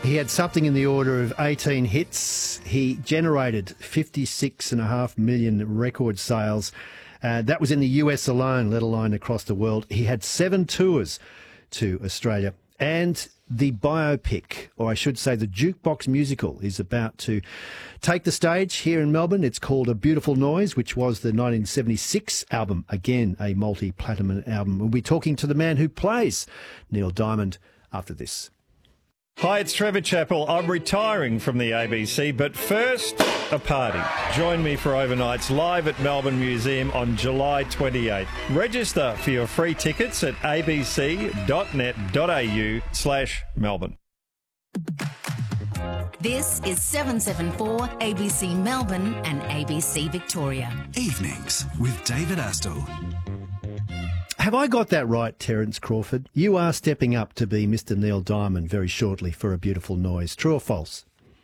He had something in the order of 18 hits. He generated 56.5 million record sales. That was in the US alone, let alone across the world. He had 7 tours to Australia. And the biopic, or I should say the jukebox musical, is about to take the stage here in Melbourne. It's called A Beautiful Noise, which was the 1976 album. Again, a multi-platinum album. We'll be talking to the man who plays Neil Diamond after this. Hi, it's Trevor Chappell. I'm retiring from the ABC, but first, a party. Join me for overnights live at Melbourne Museum on July 28. Register for your free tickets at abc.net.au/Melbourne. This is 774 ABC Melbourne and ABC Victoria. Evenings with David Astle. Have I got that right, Terence Crawford? You are stepping up to be Mr. Neil Diamond very shortly for A Beautiful Noise. True or false?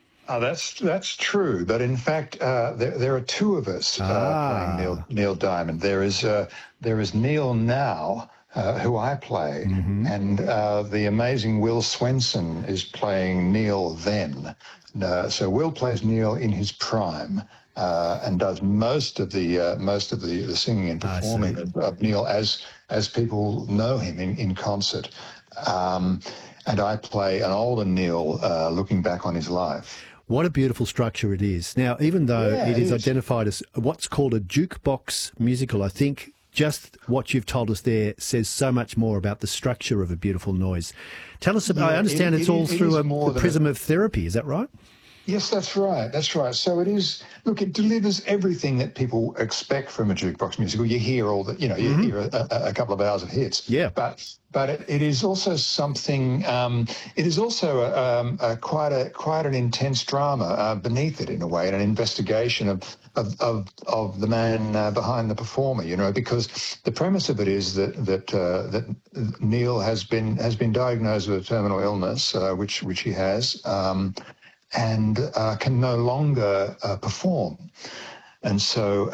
That's true. But in fact, there are two of us playing Neil Diamond. There is Neil now, who I play, and the amazing Will Swenson is playing Neil then. So Will plays Neil in his prime. And does most of the singing and performing of Neil as people know him in concert. And I play an older Neil looking back on his life. What a beautiful structure it is. Now, even though it is identified as what's called a jukebox musical, I think just what you've told us there says so much more about the structure of A Beautiful Noise. Tell us about, I understand it's all through the prism of therapy, is that right? Yes, that's right. That's right. So it is. Look, it delivers everything that people expect from a jukebox musical. You hear all the, you hear a couple of hours of hits. Yeah. But it is also something. It is also quite an intense drama beneath it, in a way, and an investigation of the man behind the performer. Because the premise of it is that Neil has been diagnosed with a terminal illness, which he has. And can no longer perform. And so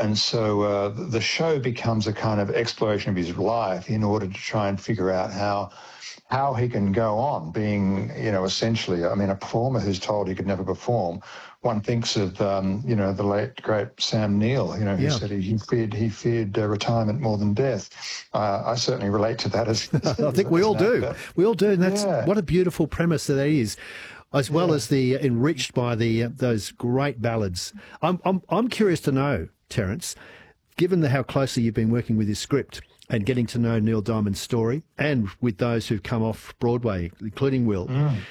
the show becomes a kind of exploration of his life in order to try and figure out how he can go on being, essentially, a performer who's told he could never perform. One thinks of, the late, great Sam Neill, who said he feared retirement more than death. I certainly relate to that. I think we all do. We all do. And that's what a beautiful premise that is. As well as the enriched by those great ballads. I'm curious to know, Terence, given how closely you've been working with his script and getting to know Neil Diamond's story, and with those who've come off Broadway, including Will.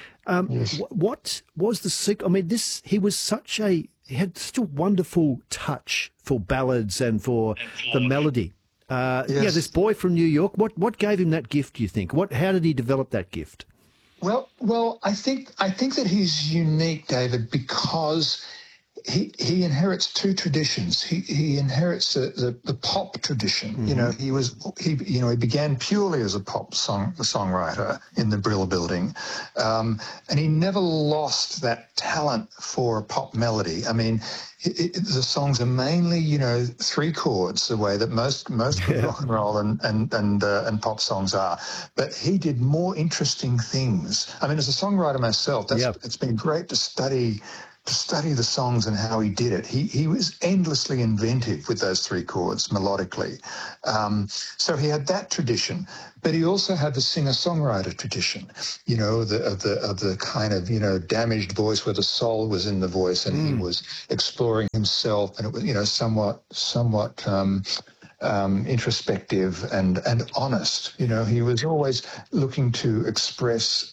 What was the secret? He had such a wonderful touch for ballads and for the melody. This boy from New York. What gave him that gift, do you think? How did he develop that gift? Well, I think that he's unique, David, because he inherits two traditions. He inherits the pop tradition. He began purely as a pop songwriter in the Brill Building, and he never lost that talent for a pop melody. The songs are mainly, 3 chords, the way that most rock and roll and pop songs are. But he did more interesting things. As a songwriter myself, it's been great to study the songs and how he did it. He was endlessly inventive with those 3 chords melodically. So he had that tradition, but he also had the singer-songwriter tradition, of the kind of, damaged voice where the soul was in the voice and he was exploring himself, and it was, somewhat introspective and honest. He was always looking to express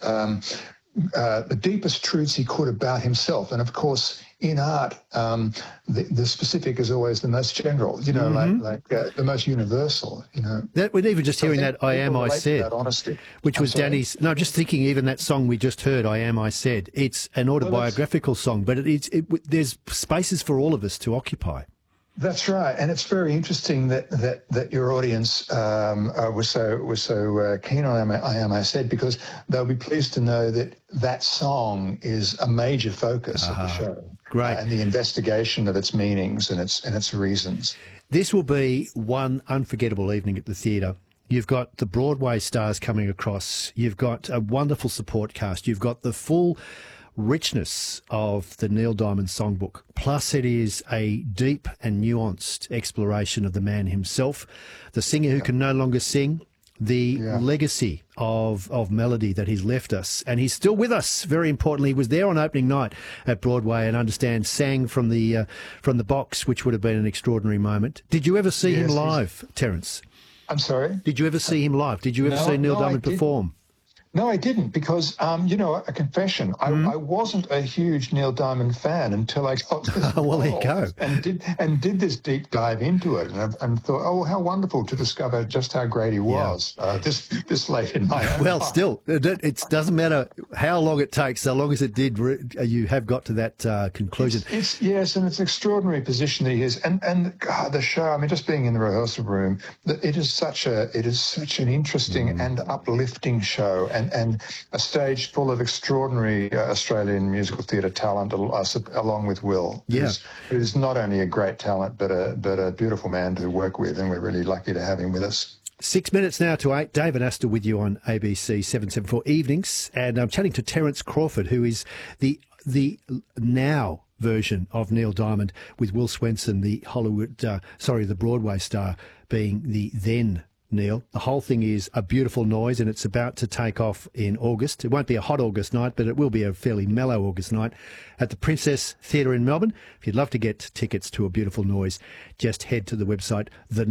the deepest truths he could about himself. And of course, in art, the specific is always the most general, the most universal, That, we're even just hearing that I Am, I Said, which was Danny's, just thinking even that song we just heard, I Am, I Said, it's an autobiographical song, but there's spaces for all of us to occupy. That's right, and it's very interesting that your audience was so keen on I Am, I Said, because they'll be pleased to know that song is a major focus of the show. Great, and the investigation of its meanings and its reasons. This will be one unforgettable evening at the theatre. You've got the Broadway stars coming across. You've got a wonderful support cast. You've got the full richness of the Neil Diamond Songbook. Plus, it is a deep and nuanced exploration of the man himself, the singer who can no longer sing, the legacy of melody that he's left us. And he's still with us, very importantly. He was there on opening night at Broadway and, understand, sang from the box, which would have been an extraordinary moment. Did you ever see him live, Terence? I'm sorry? Did you ever see him live? Did you ever see Neil Diamond perform? No, I didn't, because, a confession, I wasn't a huge Neil Diamond fan until I got this well, there you go. and did this deep dive into it, and thought, oh, how wonderful to discover just how great he was this late in my own life. Still, it doesn't matter how long it takes, so long as it did, you have got to that conclusion. Yes, and it's an extraordinary position that he is, and God, the show. I mean, just being in the rehearsal room, it is such an interesting and uplifting show, and a stage full of extraordinary Australian musical theatre talent, along with Will, who's not only a great talent but a beautiful man to work with, and we're really lucky to have him with us. 6 minutes now to 8. David Astor with you on ABC 774 Evenings, and I'm chatting to Terence Crawford, who is the now version of Neil Diamond, with Will Swenson, the the Broadway star, being the then Neil. The whole thing is a beautiful noise, and it's about to take off in August. It won't be a hot August night, but it will be a fairly mellow August night at the Princess Theatre in Melbourne. If you'd love to get tickets to A Beautiful Noise, just head to the website,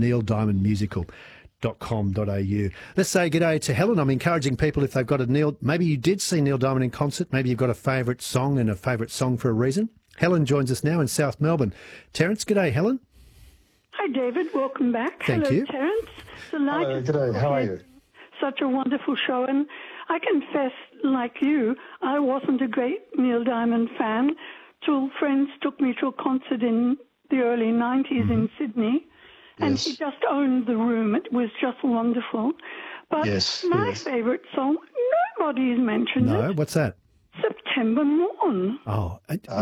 theneildiamondmusical.com.au. Let's say g'day to Helen. I'm encouraging people, if they've got maybe you did see Neil Diamond in concert, maybe you've got a favourite song and a favourite song for a reason. Helen joins us now in South Melbourne. Terence, g'day, Helen. Hi, David. Welcome back. Thank you. Terence. Hello, g'day. How are you? Such a wonderful show. And I confess, like you, I wasn't a great Neil Diamond fan till friends took me to a concert in the early 90s in Sydney. And he just owned the room. It was just wonderful. But my favourite song, nobody's mentioned it. No, what's that? September Morn. Oh.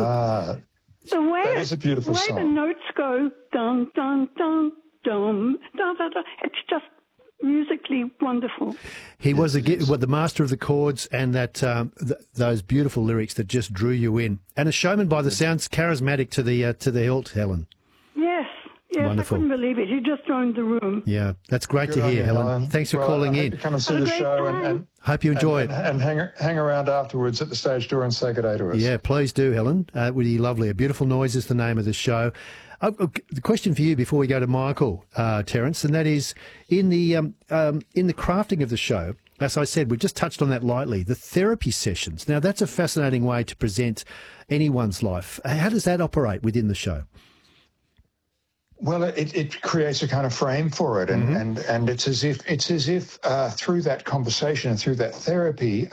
The way that is a beautiful song. The notes go, dun, dun, dun, dun, dun, dun, dun. It's just musically wonderful. He was the master of the chords, and that those beautiful lyrics that just drew you in. And a showman by the sounds, charismatic to the hilt, Helen. Yes, wonderful. I couldn't believe it. He just owned the room. Yeah, that's great to hear, Helen. Thanks for calling in. Come and see the show and hope you enjoy it. And hang around afterwards at the stage door and say good day to us. Yeah, please do, Helen. It would be lovely. A Beautiful Noise is the name of the show. The question for you before we go to Michael, Terence, and that is in the crafting of the show. As I said, we've just touched on that lightly. The therapy sessions. Now, that's a fascinating way to present anyone's life. How does that operate within the show? Well, it creates a kind of frame for it, and it's as if through that conversation and through that therapy,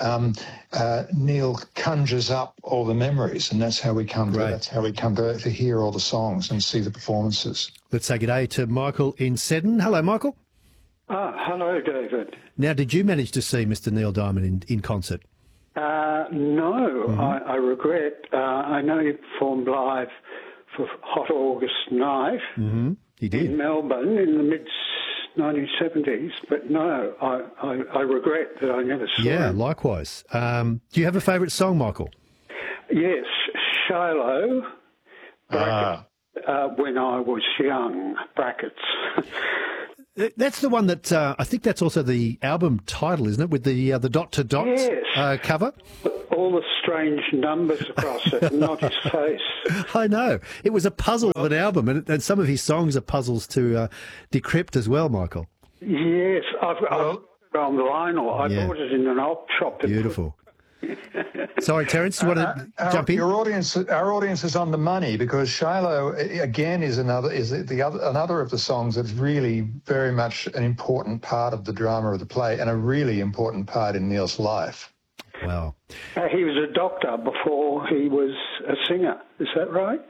Neil conjures up all the memories, and that's how we come to hear all the songs and see the performances. Let's say good day to Michael in Seddon. Hello, Michael. Hello, David. Now, did you manage to see Mr. Neil Diamond in concert? No, I regret. I know he performed live for Hot August Night He did. in Melbourne in the mid-1970s, but no, I regret that I never saw him. Yeah, likewise. Do you have a favourite song, Michael? Yes, Shiloh, When I Was Young, brackets. That's the one that I think that's also the album title, isn't it, with the dot to dot cover? All the strange numbers across it, not his face. I know. It was a puzzle of an album, and some of his songs are puzzles to decrypt as well, Michael. Yes, I've got it on vinyl. I bought it in an op shop. Beautiful. Sorry, Terence, do you want to jump in? Our audience is on the money, because Shiloh again is another of the songs that's really very much an important part of the drama of the play, and a really important part in Neil's life. Wow. He was a doctor before he was a singer. Is that right?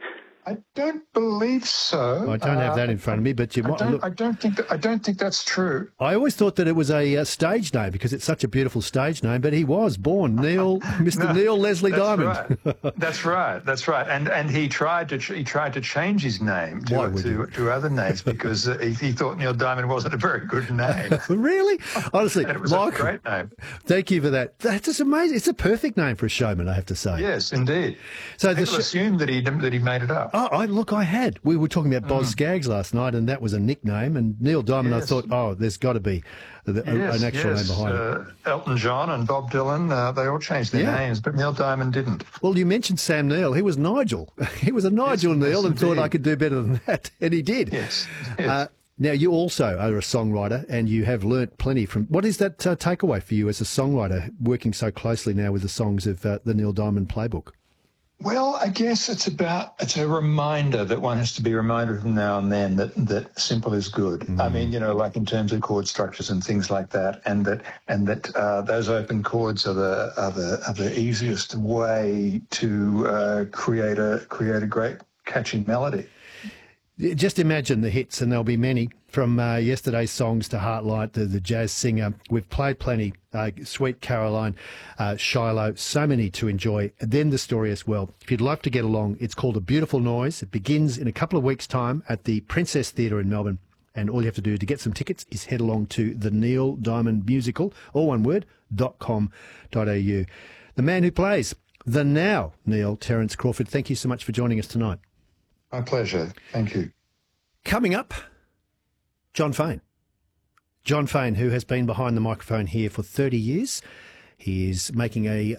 I don't believe so. I don't have that in front of me, but you might look. I don't think that's true. I always thought that it was a stage name because it's such a beautiful stage name, but he was born Mr. Neil Leslie Diamond. Right. That's right. And he tried to change his name to other names because he thought Neil Diamond wasn't a very good name. Really? Honestly, and it was a great name. Thank you for that. That's just amazing. It's a perfect name for a showman, I have to say. Yes, indeed. So people assumed that he made it up. Oh, I had. We were talking about Boz Scaggs last night, and that was a nickname. And Neil Diamond, I thought, there's got to be an actual name behind it. Elton John and Bob Dylan, they all changed their names, but Neil Diamond didn't. Well, you mentioned Sam Neill. He was Nigel. He was a Nigel Neil and thought I could do better than that, and he did. Yes. Now, you also are a songwriter, and you have learnt plenty from... What is that takeaway for you as a songwriter, working so closely now with the songs of the Neil Diamond playbook? Well, I guess it's a reminder that one has to be reminded from now and then that simple is good. I mean, like in terms of chord structures and things like that, and that those open chords are the easiest way to create a great catchy melody. Just imagine the hits, and there'll be many, from yesterday's songs to Heartlight, the jazz singer. We've played plenty, Sweet Caroline, Shiloh, so many to enjoy. And then the story as well. If you'd love to get along, it's called A Beautiful Noise. It begins in a couple of weeks' time at the Princess Theatre in Melbourne. And all you have to do to get some tickets is head along to the Neil Diamond Musical, all one word, .com.au. The man who plays the now Neil, Terence Crawford, thank you so much for joining us tonight. My pleasure. Thank you. Coming up, John Fane. John Fane, who has been behind the microphone here for 30 years. He is making a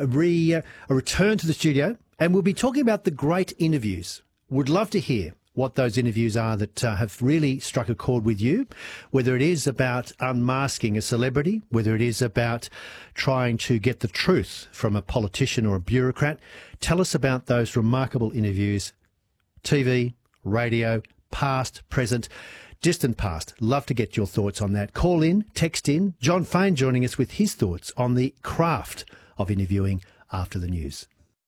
return to the studio, and we'll be talking about the great interviews. Would love to hear what those interviews are that have really struck a chord with you, whether it is about unmasking a celebrity, whether it is about trying to get the truth from a politician or a bureaucrat. Tell us about those remarkable interviews. TV, radio, past, present, distant past. Love to get your thoughts on that. Call in, text in. John Fane joining us with his thoughts on the craft of interviewing after the news.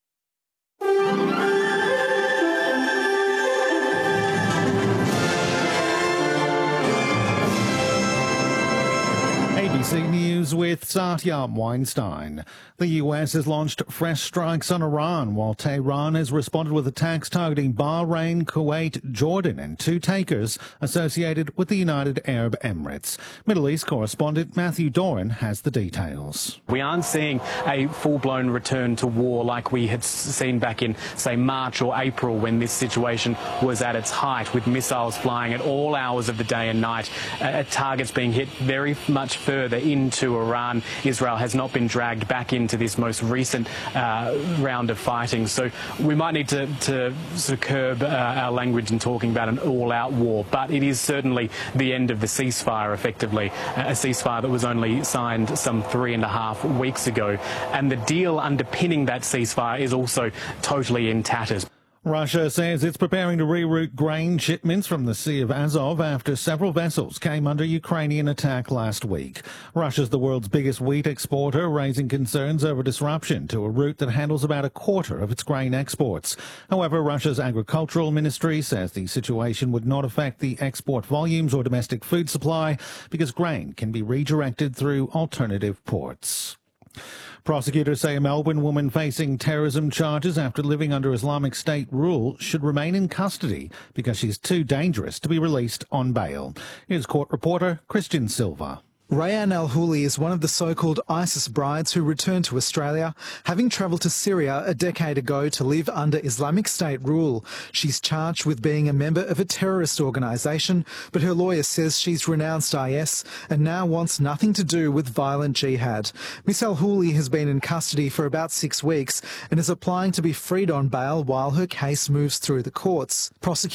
ABC News with Satya Weinstein. The US has launched fresh strikes on Iran, while Tehran has responded with attacks targeting Bahrain, Kuwait, Jordan and two takers associated with the United Arab Emirates. Middle East correspondent Matthew Doran has the details. We aren't seeing a full-blown return to war like we had seen back in, say, March or April when this situation was at its height, with missiles flying at all hours of the day and night, targets being hit very much further into Iran. Israel has not been dragged back into this most recent round of fighting. So we might need to sort of curb our language in talking about an all-out war. But it is certainly the end of the ceasefire, effectively, a ceasefire that was only signed some 3.5 weeks ago. And the deal underpinning that ceasefire is also totally in tatters. Russia says it's preparing to reroute grain shipments from the Sea of Azov after several vessels came under Ukrainian attack last week. Russia's the world's biggest wheat exporter, raising concerns over disruption to a route that handles about a quarter of its grain exports. However, Russia's agricultural ministry says the situation would not affect the export volumes or domestic food supply because grain can be redirected through alternative ports. Prosecutors say a Melbourne woman facing terrorism charges after living under Islamic State rule should remain in custody because she's too dangerous to be released on bail. Here's court reporter Christian Silva. Rayan Al-Houli is one of the so-called ISIS brides who returned to Australia, having travelled to Syria a decade ago to live under Islamic State rule. She's charged with being a member of a terrorist organisation, but her lawyer says she's renounced IS and now wants nothing to do with violent jihad. Miss Al-Houli has been in custody for about 6 weeks and is applying to be freed on bail while her case moves through the courts.